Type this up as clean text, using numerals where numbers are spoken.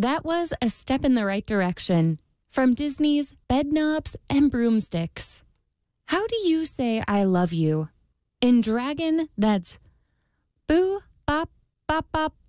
That was A Step in the Right Direction from Disney's Bedknobs and Broomsticks. How do you say I love you? In Dragon, that's boo, bop, bop, bop,